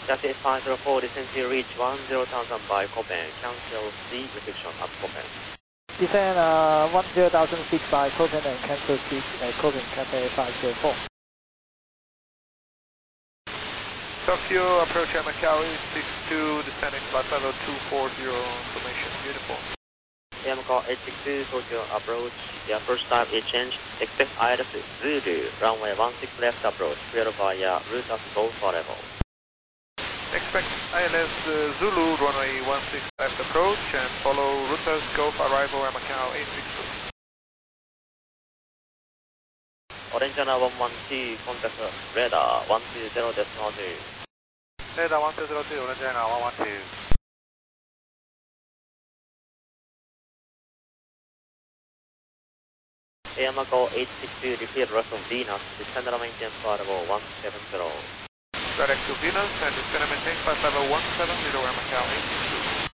Chassis 504, descend to reach 10,000 by Copen. Cancel C, restriction at Copen. Descend 10,000 feet by Copen and cancel C at Copen, Cathay 504. Tokyo, approach Macau East 62, descending flight level 240, information, uniform. Macau 862, Tokyo approach. Yeah, first time is changed. Expect ILS Zulu, runway 16 left approach, cleared via route at Golf level. Expect ILS Zulu, runway 16 left approach, and follow routers Golf arrival at Macau 862. Orange 112, contact radar 120.2. Radar 1202, Orange 112. Macau 862, repeat rest of Venus, descend and maintain flight level 170. Direct to Venus and descend and maintain flight level 170 at Macau 862.